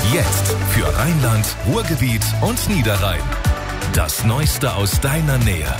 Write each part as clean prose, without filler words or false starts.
Jetzt für Rheinland, Ruhrgebiet und Niederrhein. Das Neueste aus deiner Nähe.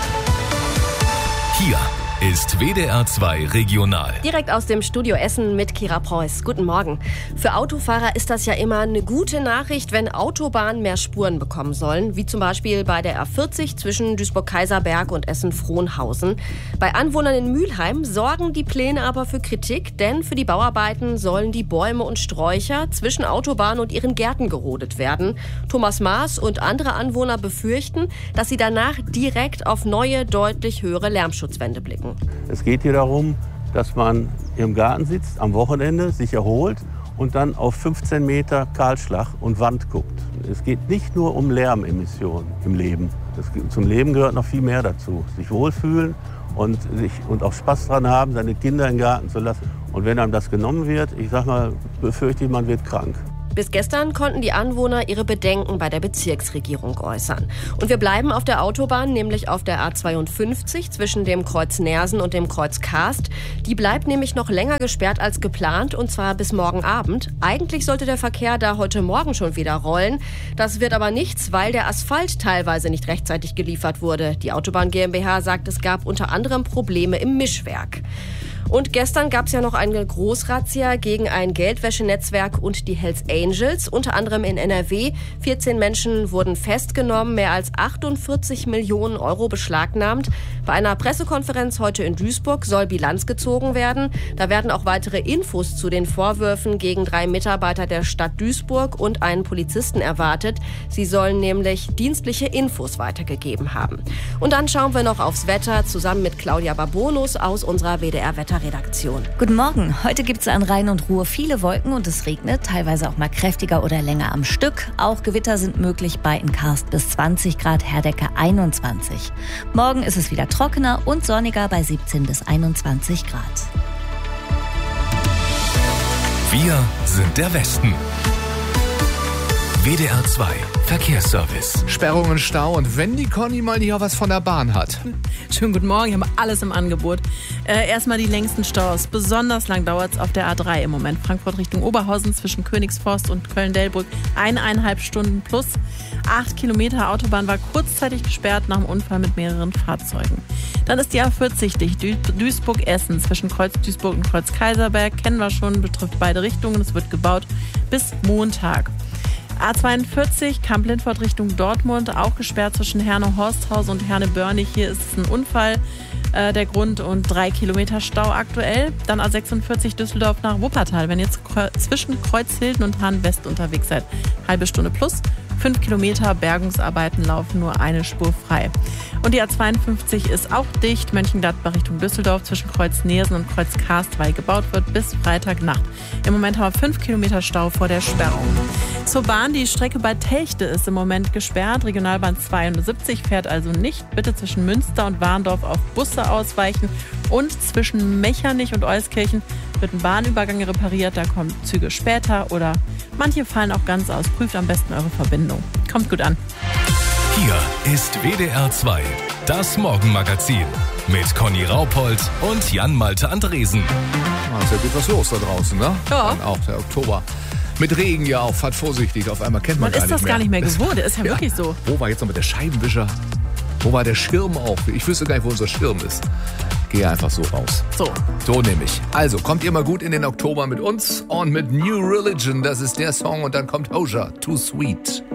Hier ist WDR 2 Regional. Direkt aus dem Studio Essen mit Kira Preuß. Guten Morgen. Für Autofahrer ist das ja immer eine gute Nachricht, wenn Autobahnen mehr Spuren bekommen sollen, wie zum Beispiel bei der A40 zwischen Duisburg-Kaiserberg und Essen-Frohnhausen. Bei Anwohnern in Mülheim sorgen die Pläne aber für Kritik, denn für die Bauarbeiten sollen die Bäume und Sträucher zwischen Autobahn und ihren Gärten gerodet werden. Thomas Maas und andere Anwohner befürchten, dass sie danach direkt auf neue, deutlich höhere Lärmschutzwände blicken. Es geht hier darum, dass man im Garten sitzt, am Wochenende sich erholt und dann auf 15 Meter Kahlschlag und Wand guckt. Es geht nicht nur um Lärmemissionen im Leben. Zum Leben gehört noch viel mehr dazu. Sich wohlfühlen und auch Spaß dran haben, seine Kinder im Garten zu lassen. Und wenn einem das genommen wird, ich sag mal, befürchte ich, man wird krank. Bis gestern konnten die Anwohner ihre Bedenken bei der Bezirksregierung äußern. Und wir bleiben auf der Autobahn, nämlich auf der A52 zwischen dem Kreuz Neersen und dem Kreuz Karst. Die bleibt nämlich noch länger gesperrt als geplant, und zwar bis morgen Abend. Eigentlich sollte der Verkehr da heute Morgen schon wieder rollen. Das wird aber nichts, weil der Asphalt teilweise nicht rechtzeitig geliefert wurde. Die Autobahn GmbH sagt, es gab unter anderem Probleme im Mischwerk. Und gestern gab es ja noch eine Großrazzia gegen ein Geldwäschenetzwerk und die Hells Angels, unter anderem in NRW. 14 Menschen wurden festgenommen, mehr als 48 Millionen Euro beschlagnahmt. Bei einer Pressekonferenz heute in Duisburg soll Bilanz gezogen werden. Da werden auch weitere Infos zu den Vorwürfen gegen 3 Mitarbeiter der Stadt Duisburg und einen Polizisten erwartet. Sie sollen nämlich dienstliche Infos weitergegeben haben. Und dann schauen wir noch aufs Wetter, zusammen mit Claudia Babonus aus unserer WDR-Wetterredaktion. Guten Morgen. Heute gibt es an Rhein und Ruhr viele Wolken und es regnet, teilweise auch mal kräftiger oder länger am Stück. Auch Gewitter sind möglich bei in Karst bis 20 Grad, Herdecke 21. Morgen ist es wieder trockener und sonniger bei 17 bis 21 Grad. Wir sind der Westen. WDR 2 Verkehrsservice. Sperrungen, Stau und wenn die Conny mal hier was von der Bahn hat. Schönen guten Morgen, haben wir alles im Angebot. Erstmal die längsten Staus. Besonders lang dauert es auf der A3 im Moment. Frankfurt Richtung Oberhausen zwischen Königsforst und Köln-Delbrück. 1,5 Stunden plus 8 Kilometer Autobahn war kurzzeitig gesperrt nach einem Unfall mit mehreren Fahrzeugen. Dann ist die A40 dicht, Duisburg-Essen zwischen Kreuz Duisburg und Kreuz Kaiserberg. Kennen wir schon, betrifft beide Richtungen. Es wird gebaut bis Montag. A42 Kamp-Lindfort Richtung Dortmund, auch gesperrt zwischen Herne-Horsthausen und Herne-Börnig. Hier ist es ein Unfall, der Grund, und 3 Kilometer Stau aktuell. Dann A46 Düsseldorf nach Wuppertal, wenn ihr jetzt zwischen Kreuzhilden und Hahn-West unterwegs seid. Halbe Stunde plus. 5 Kilometer Bergungsarbeiten laufen nur eine Spur frei. Und die A52 ist auch dicht, Mönchengladbach Richtung Düsseldorf zwischen Kreuz Neersen und Kreuz Karst, weil gebaut wird bis Freitagnacht. Im Moment haben wir 5 Kilometer Stau vor der Sperrung. Zur Bahn, die Strecke bei Telchte ist im Moment gesperrt. Regionalbahn 72 fährt also nicht. Bitte zwischen Münster und Warndorf auf Busse ausweichen. Und zwischen Mechernich und Euskirchen wird ein Bahnübergang repariert. Da kommen Züge später oder manche fallen auch ganz aus. Prüft am besten eure Verbindung. Kommt gut an. Hier ist WDR 2, das Morgenmagazin mit Conny Raupold und Jan-Malte Andresen. Ist ja gut was los da draußen, ne? Ja. Dann auch der Oktober. Mit Regen ja auch, fahrt vorsichtig, auf einmal kennt man gar nicht mehr. Man ist das gar nicht mehr gewohnt, ist ja wirklich so. Wo war jetzt noch mit der Scheibenwischer? Wo war der Schirm auch? Ich wüsste gar nicht, wo unser Schirm ist. Gehe einfach so raus. So nämlich. Also, kommt ihr mal gut in den Oktober mit uns und mit New Religion. Das ist der Song und dann kommt Hozier, Too Sweet.